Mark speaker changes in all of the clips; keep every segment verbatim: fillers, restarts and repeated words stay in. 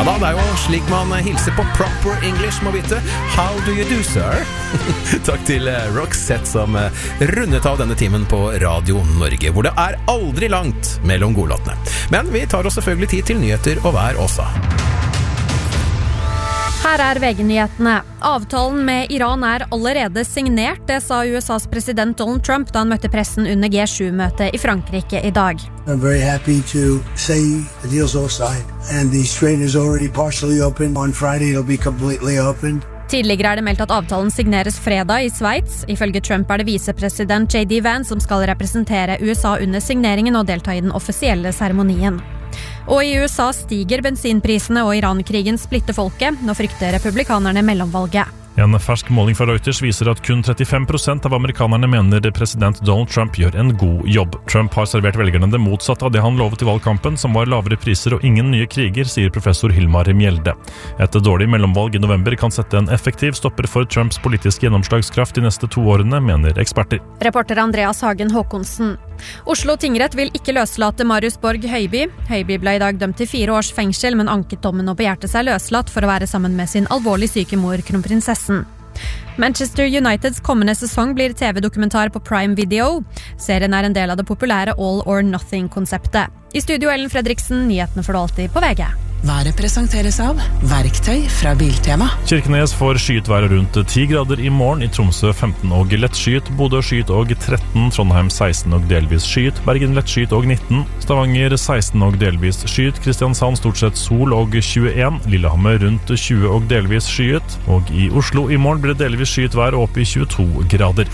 Speaker 1: Ja da, det er jo slik man hilser på proper English, må vite. How do you do, sir? Takk til Roxette som rundet av denne timen på Radio Norge, hvor det er aldri langt mellom godlåtene. Men vi tar oss selvfølgelig tid til nyheter og vær også.
Speaker 2: Her er V G-nyhetene. Avtalen med Iran er allerede signert, det sa U S A's president Donald Trump da han møtte pressen under G sju-møtet i Frankrike i dag.
Speaker 3: I'm very happy to say the deal's all signed and the strait is already partially open. On Friday it'll be completely open.
Speaker 2: Tidligere er det meldt at avtalen signeres fredag i Sveits. Ifølge Trump er det visepresident J D Vance som skal representere U S A under signeringen og delta i den offisielle seremonien. Og i U S A stiger bensinprisene og Iran-krigen splitter folket. Nå frykter republikanerne mellomvalget.
Speaker 4: En fersk måling fra Reuters viser at kun trettifem prosent av amerikanerne mener president Donald Trump gjør en god jobb. Trump har servert velgerne det motsatte av det han lovet i valgkampen, som var lavere priser og ingen nye kriger, sier professor Hilmar Mjelde. Et dårlig mellomvalg i november kan sette en effektiv stopper for Trumps politiske gjennomslagskraft de neste to årene, mener eksperter.
Speaker 2: Reporter Andreas Hagen Håkonsen. Oslo tingrett vil ikke løslate Marius Borg Høiby. Høiby ble i dag dømt til fire års fengsel, men anket dommen og begjærte seg løslatt for å være sammen med sin alvorlig syke mor, kronprinsessen. Manchester Uniteds kommende sesong blir T V-dokumentar på Prime Video. Serien er en del av det populære All or Nothing-konseptet. I studio Ellen Fredriksen, nyhetene får du alltid på V G.
Speaker 5: Været presenteres av Verktøy fra Biltema.
Speaker 4: Kirkenes får skyet være rundt ti grader i morgen, i Tromsø femten og lett skyet, Bodø skyet og tretten, Trondheim seksten og delvis skyet, Bergen lett skyet og nitten, Stavanger seksten og delvis skyet, Kristiansand stort sett sol og tjueen, Lillehammer rundt tjue og delvis skyet, og i Oslo i morgen blir det delvis skyet vær opp i tjueto grader.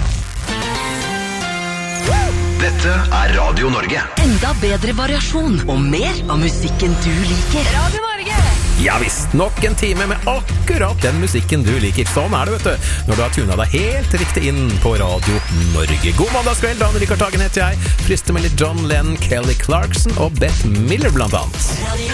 Speaker 6: Dette er Radio Norge.
Speaker 5: Enda bedre variasjon og mer av musikken du liker.
Speaker 2: Radio Norge!
Speaker 1: Ja visst, nok en time med akkurat den musikken du liker. Sånn er det, vet du, når du har tunet deg helt riktig inn på Radio Norge. God mandagskveld, Dan Rikard Hagen heter jeg. Frister med litt John Lennon, Kelly Clarkson og Beth Miller blant annet.